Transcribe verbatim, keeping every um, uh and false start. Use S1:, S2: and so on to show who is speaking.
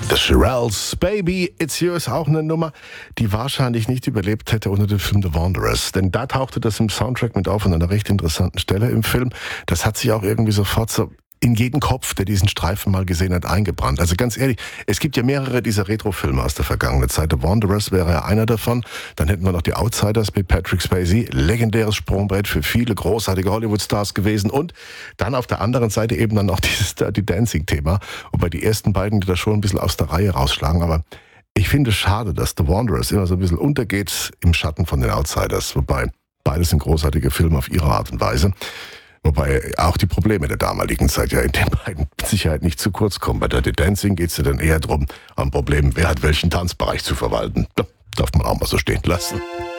S1: The Shirelles, Baby, It's Yours, auch eine Nummer, die wahrscheinlich nicht überlebt hätte ohne den Film The Wanderers. Denn da tauchte das im Soundtrack mit auf an einer recht interessanten Stelle im Film. Das hat sich auch irgendwie sofort so in jeden Kopf, der diesen Streifen mal gesehen hat, eingebrannt. Also ganz ehrlich, es gibt ja mehrere dieser Retro-Filme aus der vergangenen Zeit. The Wanderers wäre ja einer davon. Dann hätten wir noch die Outsiders mit Patrick Swayze. Legendäres Sprungbrett für viele großartige Hollywood-Stars gewesen. Und dann auf der anderen Seite eben dann noch dieses Dirty Dancing-Thema. Wobei die ersten beiden da schon ein bisschen aus der Reihe rausschlagen. Aber ich finde es schade, dass The Wanderers immer so ein bisschen untergeht im Schatten von den Outsiders. Wobei beides sind großartige Filme auf ihre Art und Weise. Wobei auch die Probleme der damaligen Zeit ja in den beiden mit Sicherheit nicht zu kurz kommen. Bei Dirty Dancing geht es ja dann eher darum, am Problem, wer hat welchen Tanzbereich zu verwalten. Da darf man auch mal so stehen lassen.